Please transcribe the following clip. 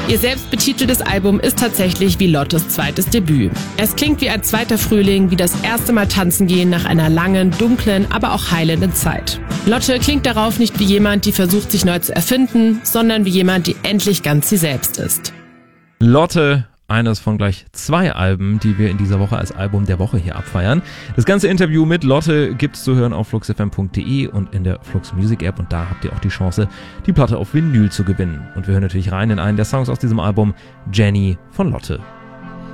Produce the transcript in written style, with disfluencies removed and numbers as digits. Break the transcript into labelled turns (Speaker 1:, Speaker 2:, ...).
Speaker 1: Ihr selbstbetiteltes Album ist tatsächlich wie Lottes zweites Debüt. Es klingt wie ein zweiter Frühling, wie das erste Mal tanzen gehen nach einer langen, dunklen, aber auch heilenden Zeit. Lotte klingt darauf nicht wie jemand, die versucht, sich neu zu erfinden, sondern wie jemand, die endlich ganz sie selbst ist.
Speaker 2: Lotte, eines von gleich 2 Alben, die wir in dieser Woche als Album der Woche hier abfeiern. Das ganze Interview mit Lotte gibt's zu hören auf fluxfm.de und in der Flux Music App, und da habt ihr auch die Chance, die Platte auf Vinyl zu gewinnen. Und wir hören natürlich rein in einen der Songs aus diesem Album, Jenny von Lotte.